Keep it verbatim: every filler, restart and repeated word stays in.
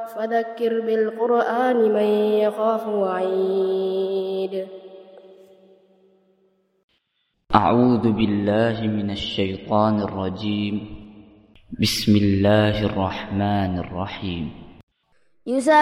فذكر بالقرآن من يخاف وعيد. أعوذ بالله من الشيطان الرجيم. بسم الله الرحمن الرحيم.